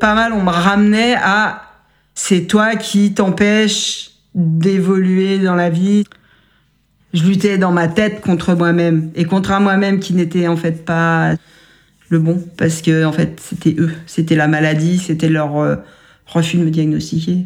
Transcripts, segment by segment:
pas mal, on me ramenait à c'est toi qui t'empêche d'évoluer dans la vie. Je luttais dans ma tête contre moi-même et contre un moi-même qui n'était en fait pas le bon, parce que en fait c'était eux, c'était la maladie, c'était leur refus de me diagnostiquer.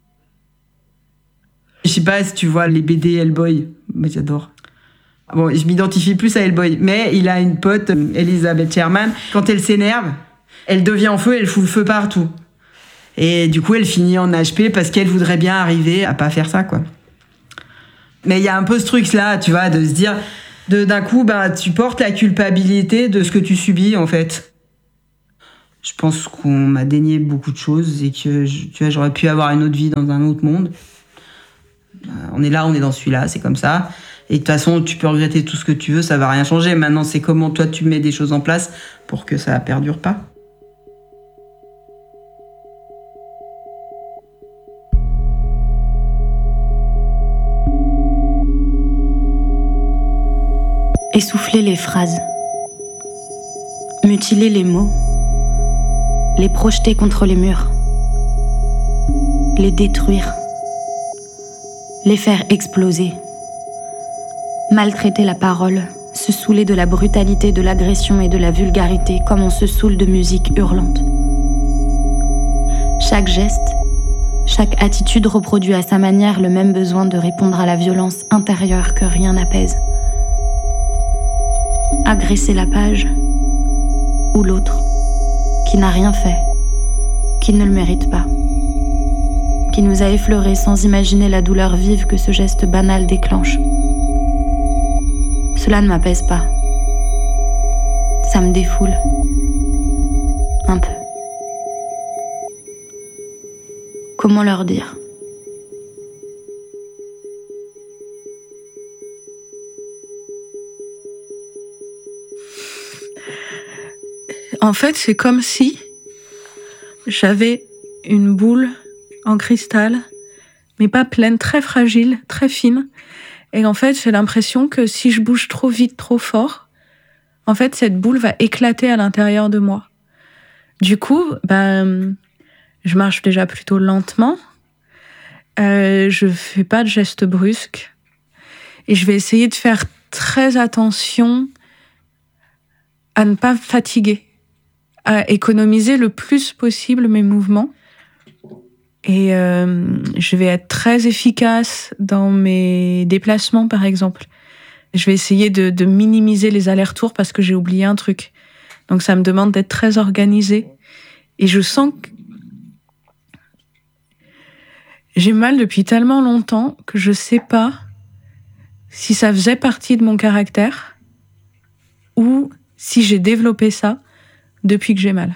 Je sais pas si tu vois les BD Hellboy, mais j'adore. Bon, je m'identifie plus à Hellboy, mais il a une pote, Elizabeth Sherman. Quand elle s'énerve, elle devient en feu, elle fout le feu partout. Et du coup, elle finit en HP parce qu'elle voudrait bien arriver à pas faire ça, quoi. Mais il y a un peu ce truc-là, tu vois, de se dire, d'un coup, tu portes la culpabilité de ce que tu subis, en fait. Je pense qu'on m'a dénié beaucoup de choses et que, tu vois, j'aurais pu avoir une autre vie dans un autre monde. On est là, on est dans celui-là, c'est comme ça. Et de toute façon, tu peux regretter tout ce que tu veux, ça va rien changer. Maintenant, c'est comment toi tu mets des choses en place pour que ça perdure pas. Essouffler les phrases, mutiler les mots, les projeter contre les murs, les détruire, les faire exploser, maltraiter la parole, se saouler de la brutalité, de l'agression et de la vulgarité comme on se saoule de musique hurlante. Chaque geste, chaque attitude reproduit à sa manière le même besoin de répondre à la violence intérieure que rien n'apaise. Agresser la page ou l'autre qui n'a rien fait, qui ne le mérite pas, qui nous a effleurés sans imaginer la douleur vive que ce geste banal déclenche. Cela ne m'apaise pas. Ça me défoule. Un peu. Comment leur dire ? En fait, c'est comme si j'avais une boule en cristal, mais pas pleine, très fragile, très fine. Et en fait, j'ai l'impression que si je bouge trop vite, trop fort, en fait, cette boule va éclater à l'intérieur de moi. Du coup, je marche déjà plutôt lentement. Je fais pas de gestes brusques. Et je vais essayer de faire très attention à ne pas fatiguer, à économiser le plus possible mes mouvements. Et je vais être très efficace dans mes déplacements, par exemple. Je vais essayer de minimiser les allers-retours parce que j'ai oublié un truc. Donc ça me demande d'être très organisée. Et je sens que j'ai mal depuis tellement longtemps que je sais pas si ça faisait partie de mon caractère ou si j'ai développé ça depuis que j'ai mal.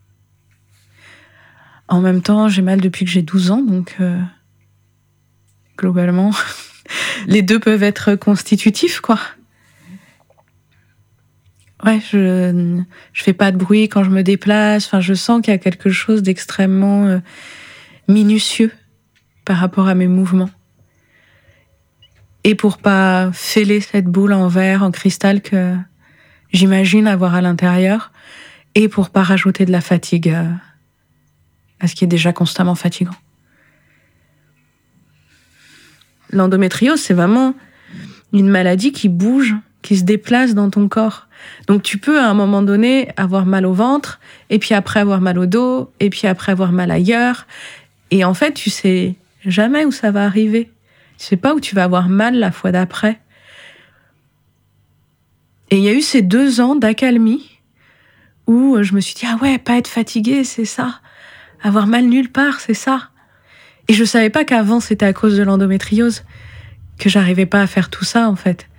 En même temps, j'ai mal depuis que j'ai 12 ans, donc globalement, les deux peuvent être constitutifs, quoi. Ouais, je fais pas de bruit quand je me déplace. Enfin, je sens qu'il y a quelque chose d'extrêmement minutieux par rapport à mes mouvements. Et pour pas fêler cette boule en verre, en cristal que j'imagine avoir à l'intérieur, et pour pas rajouter de la fatigue à ce qui est déjà constamment fatigant. L'endométriose, c'est vraiment une maladie qui bouge, qui se déplace dans ton corps. Donc tu peux à un moment donné avoir mal au ventre, et puis après avoir mal au dos, et puis après avoir mal ailleurs. Et en fait, tu sais jamais où ça va arriver. Tu sais pas où tu vas avoir mal la fois d'après. Et il y a eu ces 2 ans d'accalmie où je me suis dit, ah ouais, pas être fatiguée, c'est ça. Avoir mal nulle part, c'est ça. Et je savais pas qu'avant, c'était à cause de l'endométriose que j'arrivais pas à faire tout ça, en fait.